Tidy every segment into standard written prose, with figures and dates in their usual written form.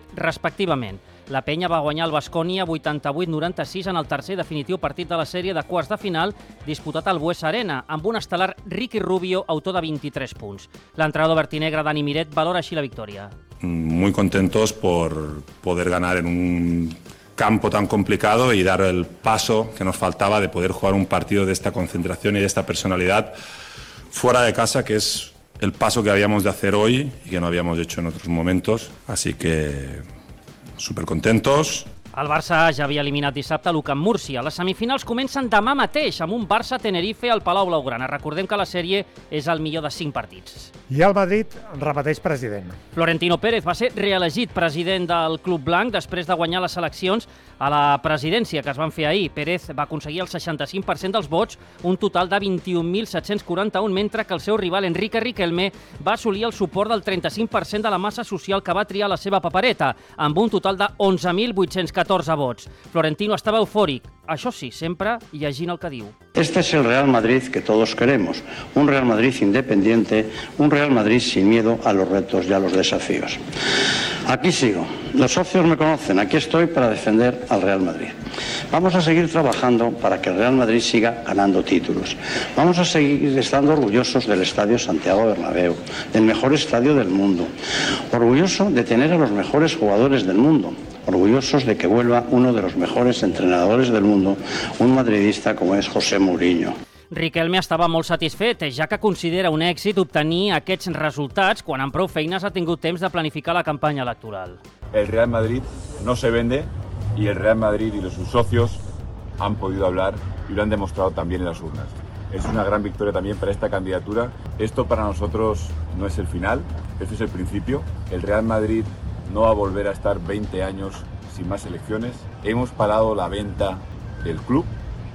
respectivament. La Penya va guanyar el Baskonia 88-96 en el tercer i definitiu partit de la sèrie de quarts de final disputat al Buesa Arena, amb un estel·lar Ricky Rubio, autor de 23 punts. L'entrenador vertinegra Dani Miret valora així la victòria. Muy contentos por poder ganar en un campo tan complicado y dar el paso que nos faltaba de poder jugar un partido de esta concentración y de esta personalidad fuera de casa, que es el paso que habíamos de hacer hoy y que no habíamos hecho en otros momentos. Así que súper contentos. El Barça ja havia eliminat dissabte l'UCAM Múrcia. Les semifinals comencen demà mateix amb un Barça-Tenerife al Palau Blaugrana. Recordem que la sèrie és el millor de 5 partits. I el Madrid repeteix president. Florentino Pérez va ser reelegit president del Club Blanc després de guanyar les eleccions a la presidència que es van fer ahir. Pérez va aconseguir el 65% dels vots, un total de 21.741, mentre que el seu rival Enrique Riquelme va assolir el suport del 35% de la massa social que va triar la seva papereta, amb un total de 11.814 vots. Florentino estava eufòric, això sí, sempre llegint el que diu. Este es el Real Madrid que todos queremos, un Real Madrid independiente, un Real Madrid sin miedo a los retos y a los desafíos. Aquí sigo, los socios me conocen, aquí estoy para defender al Real Madrid. Vamos a seguir trabajando para que el Real Madrid siga ganando títulos. Vamos a seguir estando orgullosos del Estadio Santiago Bernabéu, del mejor estadio del mundo, orgulloso de tener a los mejores jugadores del mundo, orgullosos de que vuelva uno de los mejores entrenadores del mundo, un madridista como es José Mourinho. Riquelme estava molt satisfet, ja que considera un èxit obtenir aquests resultats quan amb prou feines ha tingut temps de planificar la campanya electoral. El Real Madrid no se vende y el Real Madrid y sus socios han podido hablar y lo han demostrado también en las urnas. Es una gran victoria también para esta candidatura. Esto para nosotros no es el final, este es el principio. El Real Madrid no va a volver a estar 20 años sin más elecciones. Hemos parado la venta del club,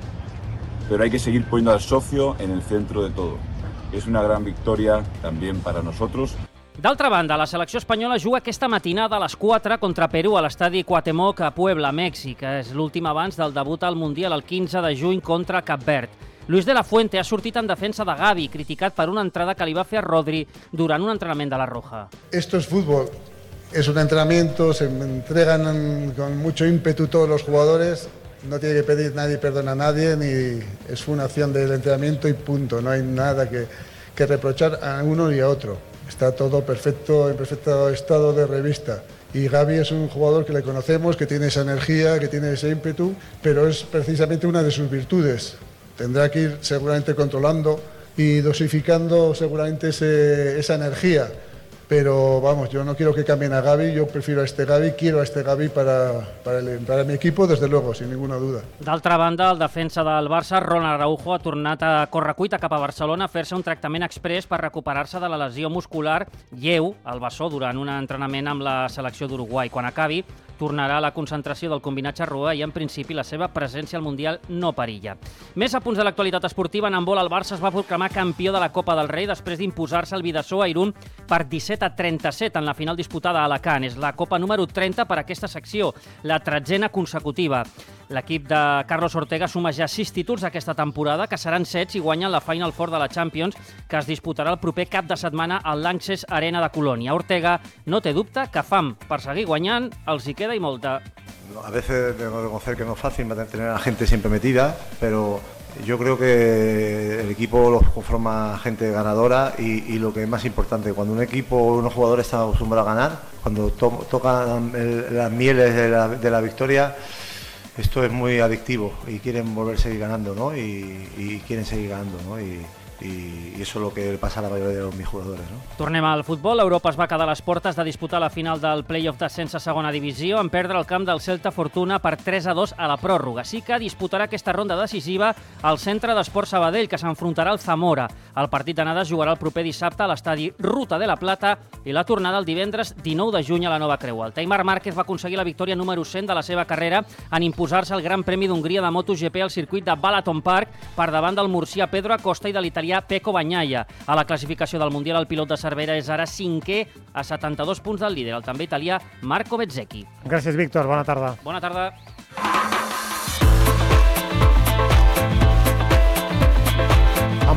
pero hay que seguir poniendo al socio en el centro de todo. Es una gran victoria también para nosotros. D'altra banda, la selecció espanyola juga aquesta matinada a les 4 contra Perú a l'estadi Cuauhtémoc a Puebla, Mèxic. És l'últim abans del debut al Mundial el 15 de juny contra Cap Verd. Luis de la Fuente ha sortit en defensa de Gavi, criticat per una entrada que li va fer a Rodri durant un entrenament de la Roja. Esto es fútbol. Es un entrenamiento, se entregan con mucho ímpetu todos los jugadores, no tiene que pedir nadie perdón a nadie, ni es una acción del entrenamiento y punto, no hay nada que reprochar a uno ni a otro. Está todo perfecto, en perfecto estado de revista. Y Gavi es un jugador que le conocemos, que tiene esa energía, que tiene ese ímpetu, pero es precisamente una de sus virtudes. Tendrá que ir seguramente controlando y dosificando seguramente esa energía. Pero vamos, yo no quiero que cambien a Gavi, yo prefiero a este Gavi, quiero a este Gavi para mi equipo, desde luego, sin ninguna duda. D'altra banda, el defensa del Barça, Ronald Araujo, ha tornat a correcuita cap a Barcelona a fer-se un tractament exprés per recuperar-se de la lesió muscular lleu al bessó durant un entrenament amb la selecció d'Uruguai. Quan acabi, tornarà a la concentració del combinat Charrua i, en principi, la seva presència al Mundial no perilla. Més a punts de l'actualitat esportiva, en handbol el Barça es va proclamar campió de la Copa del Rei després d'imposar-se al Bidasoa Irún per 17-37 en la final disputada a Alacant. És la Copa número 30 per aquesta secció, la 13ª consecutiva. L'equip de Carlos Ortega suma ja 6 títols aquesta temporada, que seran 7 si guanyen la Final Four de la Champions, que es disputarà el proper cap de setmana al Lanxess Arena de Colònia. Ortega no té dubte que fam per seguir guanyant els hi queda i molta. A veces tengo que reconocer que no es fácil tener a la gente siempre metida, pero yo creo que el equipo lo conforma gente ganadora y lo que es más importante, cuando un equipo o unos jugadores están acostumbrados a ganar, cuando tocan las mieles de la victoria, esto es muy adictivo y quieren volver a seguir ganando, ¿no? Y quieren seguir ganando, ¿no? I això és el que passa a la majoria de mis jugadores, ¿no? Tornem al futbol. Europa es va quedar a les portes de disputar la final del play-off d'ascens a segona divisió en perdre el camp del Celta Fortuna per 3-2 a la pròrroga. Sí que disputarà aquesta ronda decisiva al Centre d'Esport Sabadell, que s'enfrontarà al Zamora. El partit d'anada es jugarà el proper dissabte a l'estadi Ruta de la Plata i la tornada el divendres 19 de juny a la Nova Creu Alta. Marc Márquez va aconseguir la victòria número 100 de la seva carrera en imposar-se al Gran Premi d'Hongria de MotoGP al circuit de Balaton Park per davant del murcià Pedro Acosta i de l'italià Pecco Bagnaia. A la classificació del Mundial, el pilot de Cervera és ara 5è a 72 punts del líder, el també italià Marco Bezzecchi. Gràcies, Víctor. Bona tarda. Bona tarda.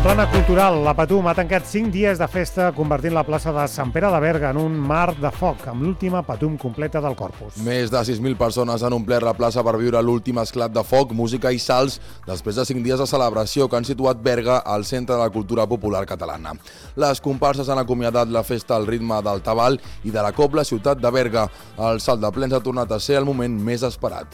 En plana cultural, la Patum ha tancat 5 dies de festa convertint la plaça de Sant Pere de Berga en un mar de foc, amb l'última Patum completa del Corpus. Més de 6.000 persones han omplert la plaça per viure l'últim esclat de foc, música i salts després de 5 dies de celebració que han situat Berga al centre de la cultura popular catalana. Les comparses han acomiadat la festa al ritme del tabal i de la cobla Ciutat de Berga. El salt de plens ha tornat a ser el moment més esperat.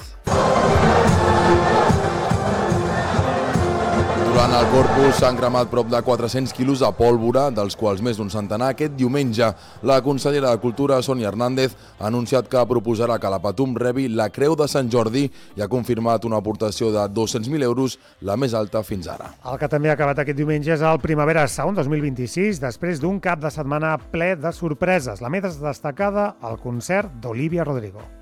Durant el Corpus s'han cremat prop de 400 quilos de pólvora, dels quals més d'un centenar aquest diumenge. La consellera de Cultura, Sònia Hernández, ha anunciat que proposarà que la Patum rebi la Creu de Sant Jordi i ha confirmat una aportació de 200.000 euros, la més alta fins ara. El que també ha acabat aquest diumenge és el Primavera Sound 2026, després d'un cap de setmana ple de sorpreses. La més destacada, el concert d'Olivia Rodrigo.